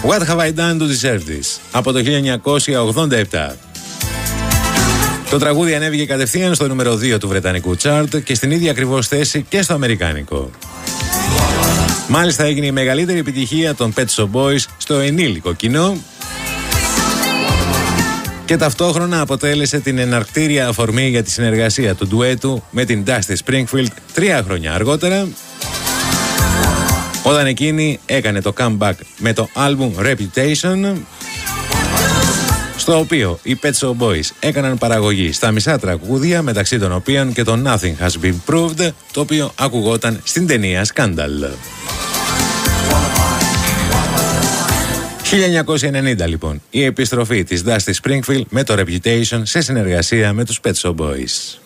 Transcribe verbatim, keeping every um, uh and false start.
What have I done to deserve this? Από το χίλια εννιακόσια ογδόντα επτά. Το τραγούδι ανέβηκε κατευθείαν στο νούμερο δύο του βρετανικού chart και στην ίδια ακριβώς θέση και στο αμερικάνικο. Μάλιστα έγινε η μεγαλύτερη επιτυχία των Pet Shop Boys στο ενήλικο κοινό και ταυτόχρονα αποτέλεσε την εναρκτήρια αφορμή για τη συνεργασία του ντουέτου με την Dusty Springfield τρία χρόνια αργότερα, όταν εκείνη έκανε το comeback με το album Reputation, στο οποίο οι Pet Shop Boys έκαναν παραγωγή στα μισά τραγούδια, μεταξύ των οποίων και το Nothing Has Been Proved, το οποίο ακουγόταν στην ταινία Scandal. χίλια εννιακόσια ενενήντα λοιπόν, η επιστροφή της Dusty Springfield με το Reputation σε συνεργασία με τους Pet Shop Boys.